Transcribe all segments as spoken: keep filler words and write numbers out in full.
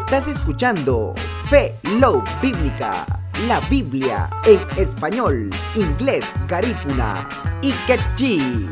Estás escuchando Fe Love Bíblica, la Biblia en español, inglés, garífuna y quechí.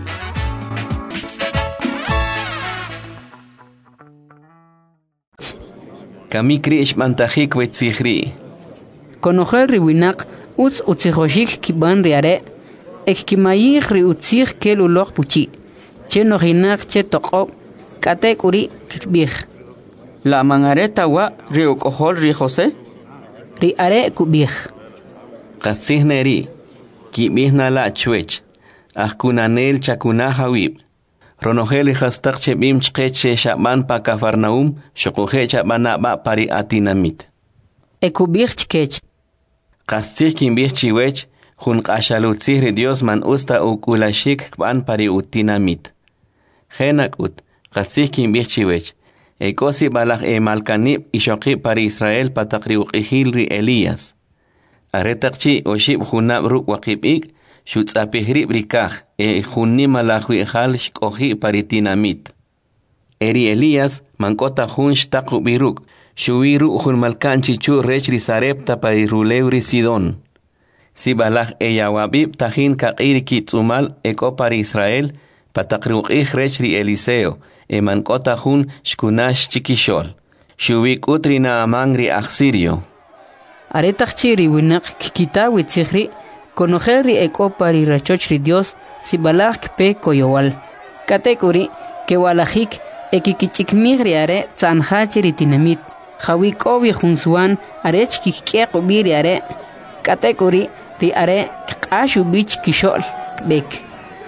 Kami kriish mantajik wetzihri. Conocer riwinak uts utzihoshik kiban riare, ek kimayih ri utzih kel ulok puchi, che nohinak che toko, katek uri kikbih. La mangareta wa ri ukohol ri Jose? Ri are kubih. Qasihneri, kibihna la chwech, ahkunanel chakuna hawib. Ronogeli hastak chebim chkeche shaban pa Kafarnaum, shokohe chabana ba pari atinamit. Ekubih chkech. Qasih kimbih chiwech, hun qashalutzih Dios man usta ukulashik kban pari utinamit. Henak ut, qasih kimbih chiwech. Ekosi balak e malkanib ishoki pari Israel patakri uqihil ri Elías. Aretakchi oshib hunab ruk waqibik, Shutzapihri brikaj, e junni malajwi hal shkohi paritinamit. Eri Elías, mankota hun shtaku biruk, shuiru hun malkanchi chu rechri sarepta parirulevri Sidon. Si balaj e yawabib tahin kakiri kitzumal eko pari Israel, patakriuqih rechri Eliseo, e mankota hun shkunash chikishol. Shuwik utri na amangri aksirio. Aretakchiri winak kikita witzihri, Conocer eko pari rachochri Dios si balak pe koyowal. Katekuri que walajik ekikichikmigri are tzanhachiri tinamit. Hawikobi junsuan arech kikek ubiri are. Katekuri ri are kashu bich kishol bek.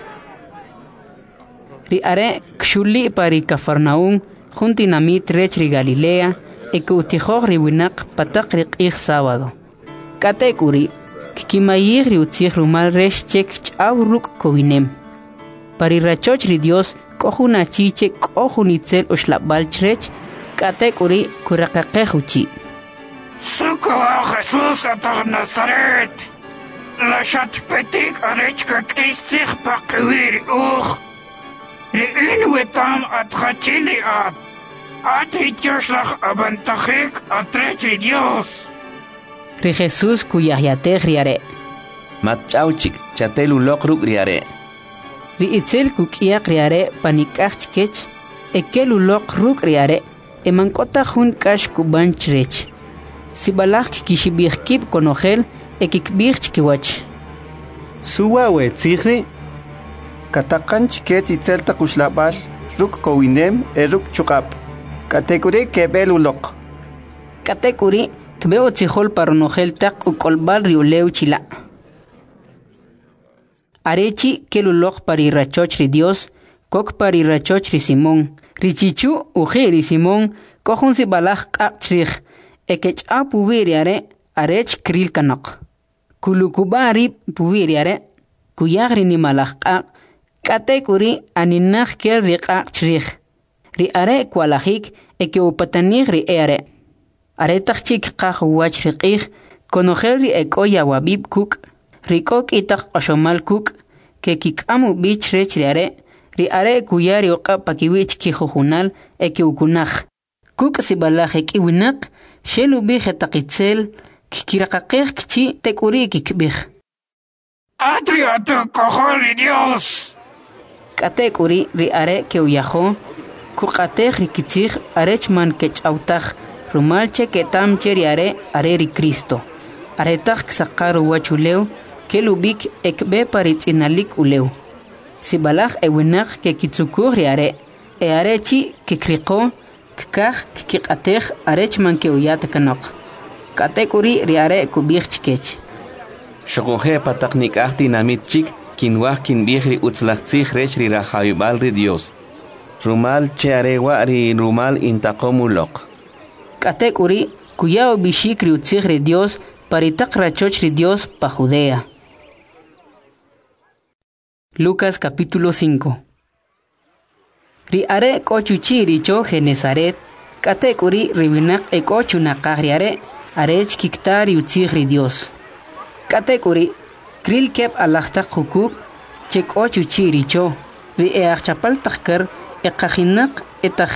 Ri are kshuli pari Kafarnaum juntinamit rechri Galilea ekutijohri winak patakri qih sábado. Katekuri Kimayir riutzih rumal resh chek chauruk kovinem. Pari rachochri Dios kohuna chiche kohunitzel oshlabal chrech katek uri kurakaqehuchi. Suko Jesús atar Nazaret. La chat petik arechka kistzih pakwir uch. Rein wetam atrachili at. Ati tjoshlach abantachik atrechi Dios. Ri Jesús kuyahyatek riare. Matchauchik, chatelu lokruk riare. Ri itzel kukiak riare panikachkech, ekelu lokruk riare, emankota hun kash kuban chrech. Si balak kishibirkib konogel, ekikbirch kiwach. Suwa we tzihri, katakan chkech itzel takushlabal, ruk kowinem eruk chukap. Katekuri kebelu lok. Katekuri, Kbeo tzihol paronogel tak ukolbal riuleu chila. Arechi kelulok pari rachochri Dios, kok pari rachochri Simón. Richichu ujiri Simón, kohun si balach kakchrich, ekech a puviri are, arech kril kanok. Kulukubari puviri are, kuyagri ni malach kak, katekuri aninach kel ri kakchrich. Ri are kwalajik, eke upatanig ri ere. Aretakchik qaj wach riqih, conocer ri eko yawabib kuk, rikok itak oshomal kuk, que kikamu bich rech ri are, ri are kuyari oqa pakiwich kijujunal eke ukunaj. Kuk si balaj eki winak, shelu bij etakitzel, kikirakaqih kchi tekuri kikbih. Adriato koholi Dios. Katekuri ri are ke uyajo, kukatej rikitzih arechman kech autaj, Rumalche que tam cheriare areri Cristo. Aretak sakaru wachuleu, que lubik ekbe paritzinalik uleu. Si balach ewinak que kitsukur are, e arechi que kriko, kkaj kikatej arechman que uyat kanok. Katekuri riare kubich chikech. Shokohe pataknik ahti namit chik, kinwah kinbihri utzlachtzich rechri rahayubal ri Dios. Rumal che arewa ri rumal intakomulok. Katekuri, kuyao bishikri utzihri Dios, paritak rachochri Dios pa Judea. Lucas capítulo cinco. Ri are kochuchi richo Genezaret, katekuri ribinak ekochu nakahriare, arech kiktari utzihri Dios. Katekuri, kril kep alachtak hukub, chek ochuchi richo, ri eachapal takkar, ekajinak etah